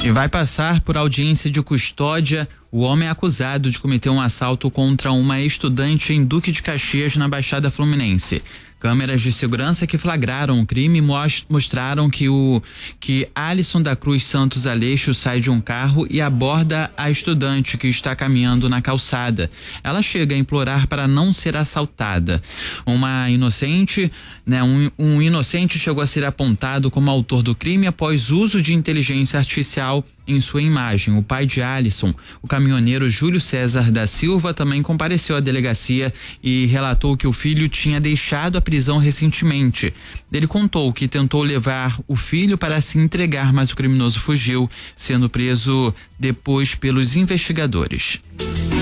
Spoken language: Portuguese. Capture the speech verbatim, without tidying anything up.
E vai passar por audiência de custódia o homem acusado de cometer um assalto contra uma estudante em Duque de Caxias, na Baixada Fluminense. Câmeras de segurança que flagraram o crime mostraram que o que Alisson da Cruz Santos Aleixo sai de um carro e aborda a estudante que está caminhando na calçada. Ela chega a implorar para não ser assaltada. Uma inocente, né, um, um inocente chegou a ser apontado como autor do crime após uso de inteligência artificial em sua imagem. O pai de Alisson, o caminhoneiro Júlio César da Silva, também compareceu à delegacia e relatou que o filho tinha deixado a prisão recentemente. Ele contou que tentou levar o filho para se entregar, mas o criminoso fugiu, sendo preso depois pelos investigadores.